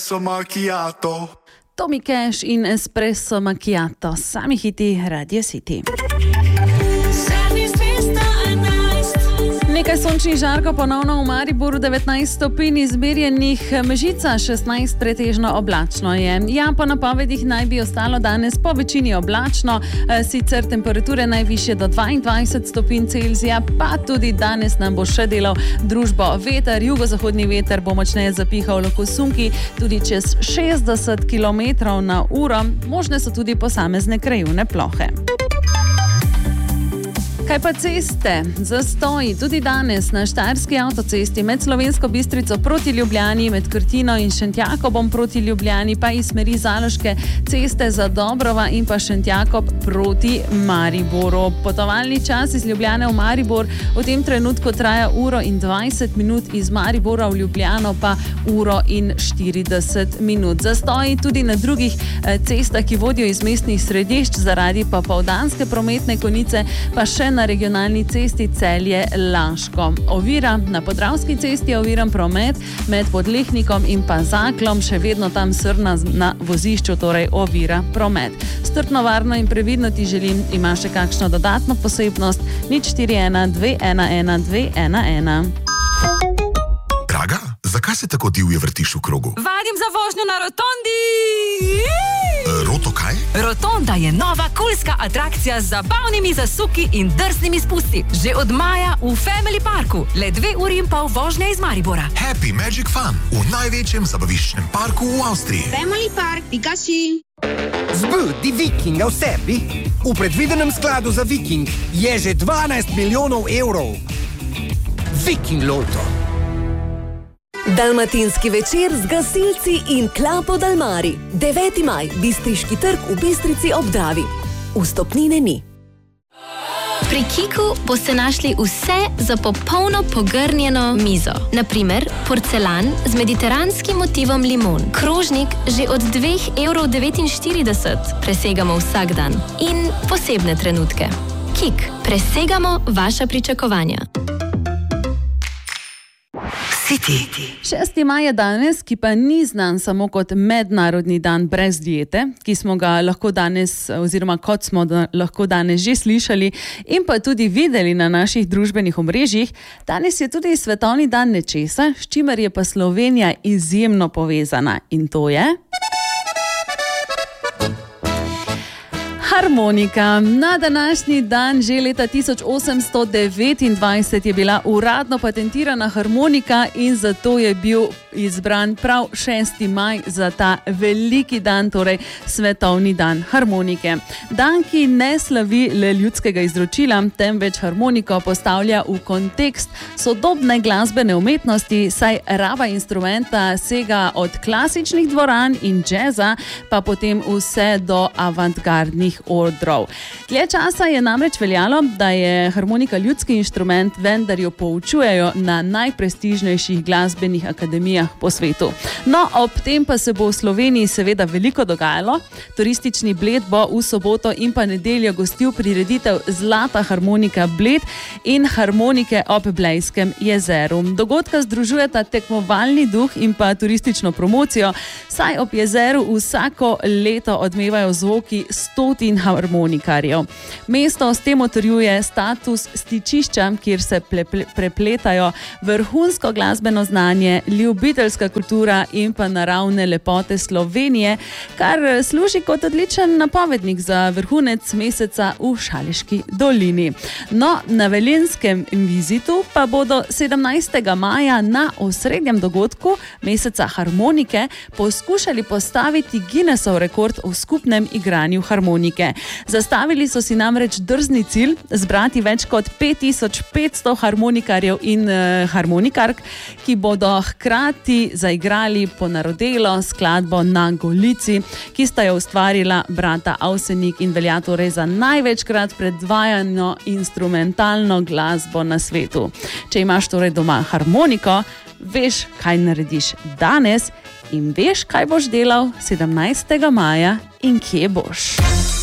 espresso macchiato. Tommy Cash in Espresso Macchiato, sami hiti Radio City. Nekaj sončnih žarkov ponovno v Mariboru, 19 stopinj izmerjenih, Mežica 16, pretežno oblačno je. Ja, po napovedih naj bi ostalo danes po večini oblačno, sicer temperature najvišje do 22 stopinj Celzija, pa tudi danes nam bo še delal družbo veter, jugozahodni veter bo močneje zapihal, lahko sunki tudi čez 60 km/h, možne so tudi posamezne krajevne plohe. Kaj pa ceste? Zastoji tudi danes na Štajerski avtocesti med Slovensko Bistrico proti Ljubljani, med Krtino in Šentjakobom proti Ljubljani, pa iz smeri Zaloške ceste za Dobrova in pa Šentjakob proti Mariboru. Potovalni čas iz Ljubljane v Maribor v tem trenutku traja 1:20 minut, iz Maribora v Ljubljano pa 1:40 minut. Zastoji tudi na drugih cestah, ki vodijo iz mestnih središč zaradi popoldanske prometne konice, pa še na regionalni cesti Celje-Laško. Ovira na Podravski cesti je oviran promet med Podlehnikom in pa Zaklom, še vedno tam srna na vozišču, torej ovira promet. Strpno, varno in previdno ti želim, ima še kakšno dodatno posebnost, 041 211 211. Draga, zakaj se tako divje vrtiš v krogu? Vadim za vožnjo na rotondi! Roto kaj? Rotonda je nova kulska atrakcija z zabavnimi zasuki in drznimi spusti. Že od maja v Family Parku, le 2 uri in pol vožnje iz Maribora. Happy Magic Fun v največjem zabaviščnem parku v Avstriji. Family Park, Pikachu. Zbudi Vikinga v sebi. V predvidenem skladu za Viking je že 12 milijonov evrov. Viking Loto. Dalmatinski večer z gasilci in Klapo Dalmari. 9. maj, Bistriški trg v Bistrici ob Dravi. Vstopnine ni. Pri Kiku boste našli vse za popolno pogrnjeno mizo. Naprimer, porcelan z mediteranskim motivom limon. Krožnik že od 2,49 €. Presegamo vsak dan. In posebne trenutke. Kik, presegamo vaša pričakovanja. 6. maj je danes, ki pa ni znan samo kot mednarodni dan brez diete, ki smo ga lahko danes, oziroma kot smo lahko danes že slišali in pa tudi videli na naših družbenih omrežjih. Danes je tudi svetovni dan nečesa, s čimer je pa Slovenija izjemno povezana, in to je harmonika. Na današnji dan, že leta 1829, je bila uradno patentirana harmonika in zato je bil izbran prav 6. maj za ta veliki dan, torej svetovni dan harmonike. Dan, ki ne slavi le ljudskega izročila, temveč harmoniko postavlja v kontekst sodobne glasbene umetnosti, saj raba instrumenta sega od klasičnih dvoran in džeza, pa potem vse do avantgardnih odrov. Dlje časa je namreč veljalo, da je harmonika ljudski inštrument, vendar jo poučujejo na najprestižnejših glasbenih akademijah po svetu. No, ob tem pa se bo v Sloveniji seveda veliko dogajalo. Turistični Bled bo v soboto in pa nedeljo gostil prireditev Zlata harmonika Bled in harmonike ob Blejskem jezeru. Dogodka združujeta tekmovalni duh in pa turistično promocijo, saj ob jezeru vsako leto odmevajo zvoki stotin harmonikarjev. Mesto s tem utrjuje status stičišča, kjer se prepletajo vrhunsko glasbeno znanje, ljubiteljska kultura in pa naravne lepote Slovenije, kar služi kot odličen napovednik za vrhunec meseca v Šaleški dolini. No, na Velenjskem vizitu pa bodo 17. maja na osrednjem dogodku meseca harmonike poskušali postaviti Guinnessov rekord v skupnem igranju harmonike. Zastavili so si namreč drzni cilj zbrati več kot 5500 harmonikarjev in harmonikark, ki bodo hkrati zaigrali ponarodelo skladbo Na Golici, ki sta jo ustvarila brata Avsenik in velja torej za največkrat predvajano instrumentalno glasbo na svetu. Če imaš torej doma harmoniko, veš, kaj narediš danes in veš, kaj boš delal 17. maja in kje boš.